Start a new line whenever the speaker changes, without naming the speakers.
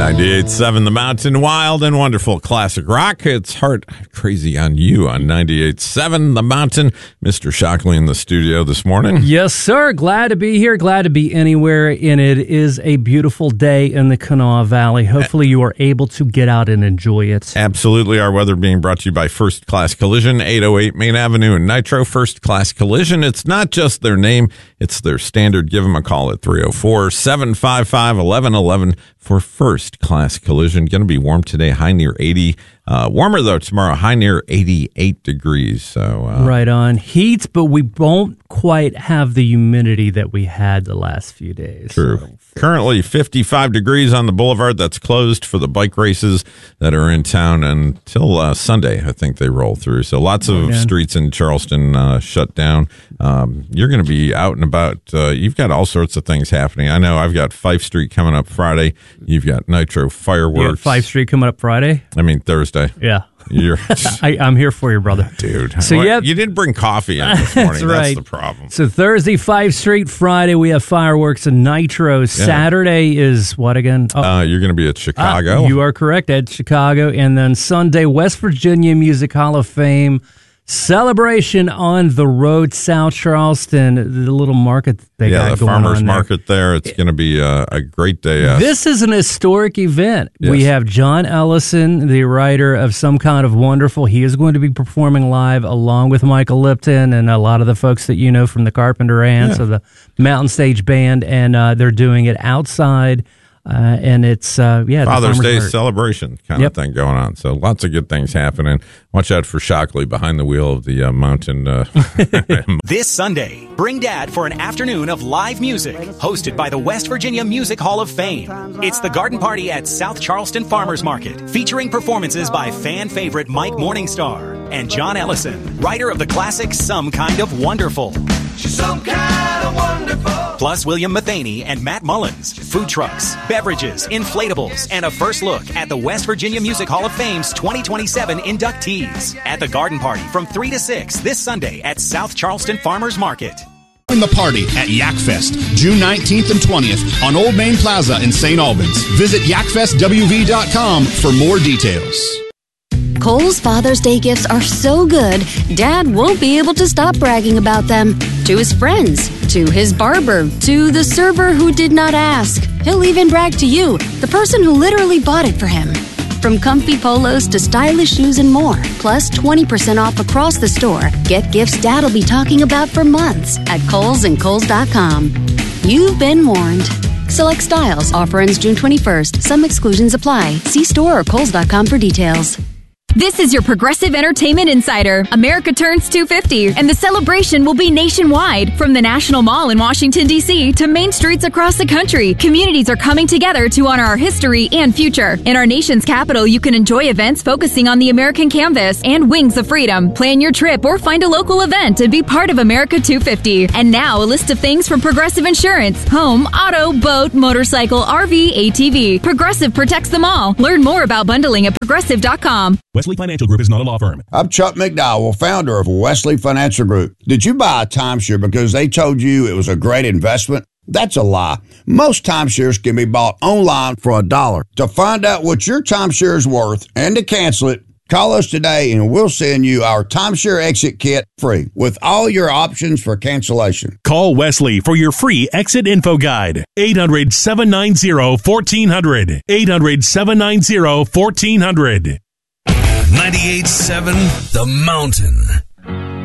98.7 The Mountain, wild and wonderful classic rock. It's Heart Crazy on You on 98.7 The Mountain. Mr. Shockley in the studio this morning.
Yes, sir. Glad to be here. Glad to be anywhere. And it is a beautiful day in the Kanawha Valley. Hopefully you are able to get out and enjoy it.
Absolutely. Our weather being brought to you by First Class Collision, 808 Main Avenue in Nitro. First Class Collision. It's not just their name, it's their standard. Give them a call at 304-755-1111 for First Class Collision. Going to be warm today, high near 80. Warmer, though, tomorrow, high near 88 degrees. So
right on. Heat, but we won't quite have the humidity that we had the last few days.
True. So. Currently 55 degrees on the boulevard. That's closed for the bike races that are in town until Sunday. I think they roll through. So lots of streets in Charleston shut down. You're going to be out and about. You've got all sorts of things happening. I know I've got Fife Street coming up Friday. You've got Nitro fireworks.
Fife Street coming up Friday?
I mean, Thursday.
Yeah. I'm here for you, brother.
Dude.
So
you didn't bring coffee in this morning.
That's right.
That's the problem.
So Thursday, 5th Street. Friday, we have fireworks and Nitro. Yeah. Saturday is what again?
You're going to be at Chicago.
You are correct, at Chicago. And then Sunday, West Virginia Music Hall of Fame celebration on the road, South Charleston, the little market they got going on.
The farmers market there. It's going to be a great day.
This is an historic event.
Yes.
We have John Ellison, the writer of Some Kind of Wonderful. He is going to be performing live along with Michael Lipton and a lot of the folks that you know from the Carpenter Ants of the Mountain Stage Band, and they're doing it outside. And it's
Father's Day celebration kind of thing going on. So lots of good things happening. Watch out for Shockley behind the wheel of the mountain.
This Sunday, bring Dad for an afternoon of live music hosted by the West Virginia Music Hall of Fame. It's the Garden Party at South Charleston Farmers Market, featuring performances by fan favorite Mike Morningstar and John Ellison, writer of the classic Some Kind of Wonderful.
She's some kind of wonderful.
Plus William Mathaney and Matt Mullins, food trucks, beverages, inflatables, and a first look at the West Virginia Music Hall of Fame's 2027 inductees at the Garden Party from 3 to 6 this Sunday at South Charleston Farmers Market.
Join the party at YakFest, June 19th and 20th on Old Main Plaza in St. Albans. Visit yakfestwv.com for more details.
Kohl's Father's Day gifts are so good, Dad won't be able to stop bragging about them. To his friends, to his barber, to the server who did not ask. He'll even brag to you, the person who literally bought it for him. From comfy polos to stylish shoes and more, plus 20% off across the store. Get gifts Dad'll be talking about for months at Kohl's and Kohl's.com. You've been warned. Select styles. Offer ends June 21st. Some exclusions apply. See store or Kohl's.com for details.
This is your Progressive Entertainment Insider. America turns 250, and the celebration will be nationwide. From the National Mall in Washington, D.C. to main streets across the country, communities are coming together to honor our history and future. In our nation's capital, you can enjoy events focusing on the American canvas and Wings of Freedom. Plan your trip or find a local event and be part of America 250. And now, a list of things from Progressive Insurance. Home, auto, boat, motorcycle, RV, ATV. Progressive protects them all. Learn more about bundling at Progressive.com.
Wesley Financial Group is not a law firm.
I'm Chuck McDowell, founder of Wesley Financial Group. Did you buy a timeshare because they told you it was a great investment? That's a lie. Most timeshares can be bought online for $1. To find out what your timeshare is worth and to cancel it, call us today and we'll send you our timeshare exit kit free with all your options for cancellation.
Call Wesley for your free exit info guide. 800-790-1400. 800-790-1400.
98.7 The Mountain.